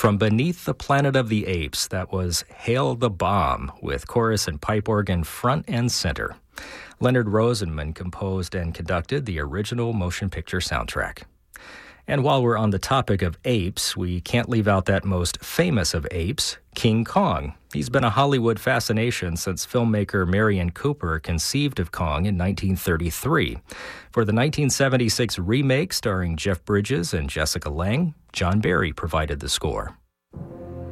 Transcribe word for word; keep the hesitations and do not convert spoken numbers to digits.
From Beneath the Planet of the Apes, that was Hail the Bomb, with chorus and pipe organ front and center. Leonard Rosenman composed and conducted the original motion picture soundtrack. And while we're on the topic of apes, we can't leave out that most famous of apes, King Kong. He's been a Hollywood fascination since filmmaker Marion Cooper conceived of Kong in nineteen thirty-three. For the nineteen seventy-six remake starring Jeff Bridges and Jessica Lange, John Barry provided the score.